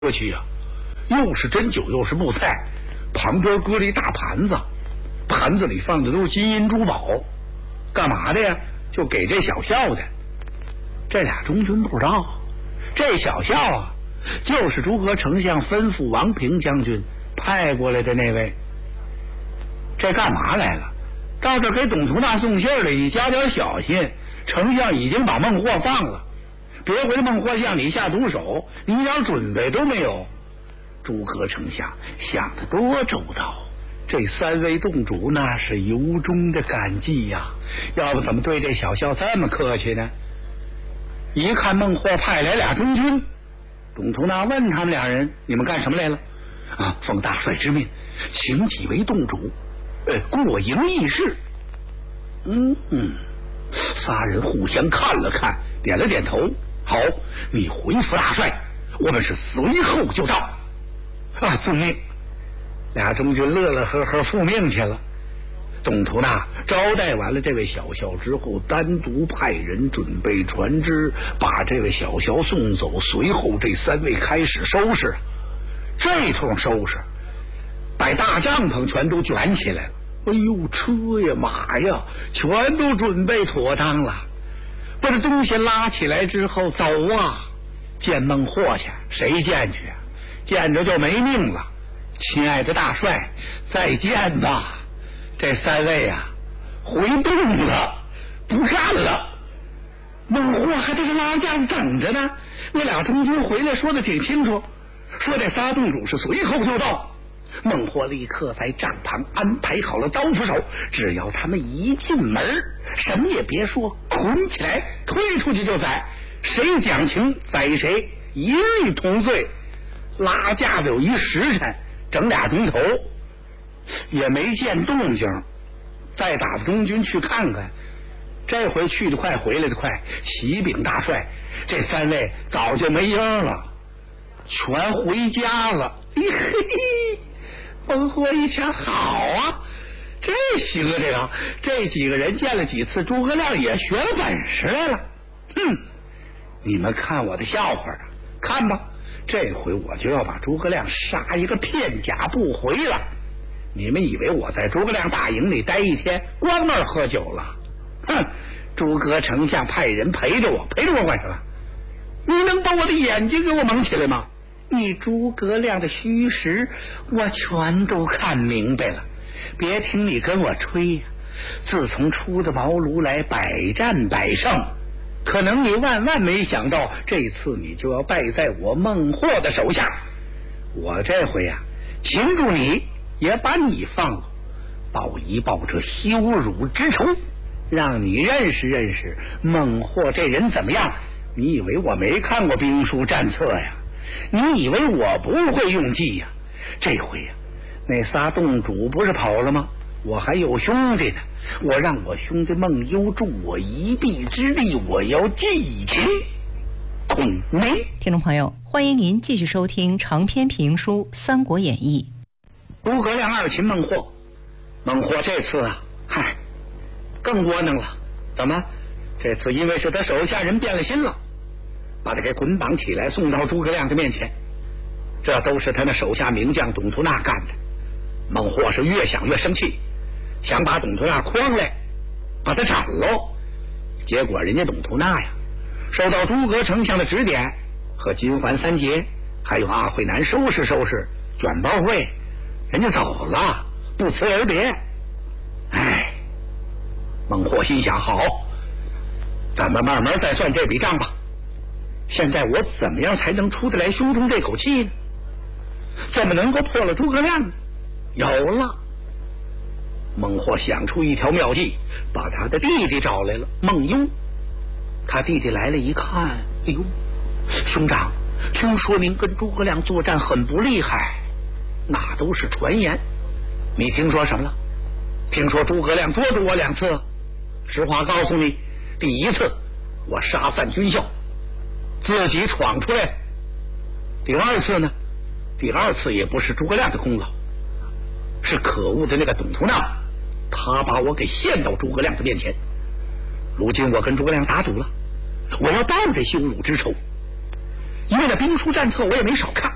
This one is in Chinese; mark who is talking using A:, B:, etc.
A: 过去啊，又是针灸又是木菜，旁边搁了一大盘子，盘子里放的都是金银珠宝，干嘛的呀？就给这小校的。这俩中军不知道，这小校啊，就是诸葛丞相吩咐王平将军派过来的那位。这干嘛来了？到这给董图纳送信儿了，你加点小心，丞相已经把孟获放了，别回孟获向你下毒手，你一点准备都没有。诸葛丞相想得多周到，这三位洞主那是由衷的感激呀，要不怎么对这小校这么客气呢？一看孟获派来俩中军，董图纳问他们俩人：“你们干什么来了？”啊，奉大帅之命，请几位洞主，过营议事。仨人互相看了看，点了点头。好，你回复大帅，我们是随后就到。啊，遵命。俩中军乐乐呵呵复命去了。董图纳招待完了这位小校之后，单独派人准备船只，把这位小校送走。随后这三位开始收拾。这通收拾，把大帐篷全都卷起来了。哎呦，车呀马呀全都准备妥当了。把这东西拉起来之后，走啊，见孟获去。谁见去啊？见着就没命了。亲爱的大帅，再见吧。这三位啊，回洞了，不干了。孟获还在这拉架子等着呢。那俩中军回来说的挺清楚，说这仨洞主是随后就到。孟获立刻在帐旁安排好了刀斧手，只要他们一进门，什么也别说，捆起来推出去就宰，谁讲情宰谁，一律同罪。拉架子有一时辰，整俩钟头也没见动静，再打着中军去看看。这回去得快，回来得快。启禀大帅，这三位早就没影了，全回家了。嘿嘿，孟获一瞧，好啊，这行啊，这几个人见了几次诸葛亮也学了本事来了。你们看我的笑话啊，看吧，这回我就要把诸葛亮杀一个片甲不回了。你们以为我在诸葛亮大营里待一天，光那儿喝酒了？诸葛丞相派人陪着我干什么？你能把我的眼睛给我蒙起来吗？你诸葛亮的虚实我全都看明白了，别听你跟我吹呀。自从出的茅庐来，百战百胜，可能你万万没想到，这次你就要败在我孟获的手下。我这回啊，擒住你，也把你放了，报一报这羞辱之仇，让你认识认识孟获这人怎么样。你以为我没看过兵书战策呀？你以为我不会用计呀？这回呀，那仨洞主不是跑了吗？我还有兄弟呢，我让我兄弟孟幽助我一臂之力，我要祭擒孔明。
B: 听众朋友，欢迎您继续收听长篇评书《三国演义》。
A: 诸葛亮二擒孟获，孟获这次啊，更窝囊了。怎么？这次因为是他手下人变了心了，把他给捆绑起来，送到诸葛亮的面前。这都是他那手下名将董图纳干的。孟获是越想越生气，想把董图纳诓来，把他斩喽。结果人家董图纳呀，受到诸葛丞相的指点，和金环三杰还有阿慧南收拾收拾，卷包会，人家走了，不辞而别。孟获心想，好，咱们慢慢再算这笔账吧。现在我怎么样才能出得来胸中这口气呢？怎么能够破了诸葛亮呢？有了！孟获想出一条妙计，把他的弟弟找来了，孟幽。他弟弟来了一看，哎呦，兄长，听说您跟诸葛亮作战很不厉害。那都是传言，你听说什么了？听说诸葛亮捉住我2次。实话告诉你，第一次我杀散军校，自己闯出来。第二次呢？第二次也不是诸葛亮的功劳，是可恶的那个董图纳，他把我给陷到诸葛亮的面前。如今我跟诸葛亮打赌了，我要报这羞辱之仇。因为那兵书战策我也没少看，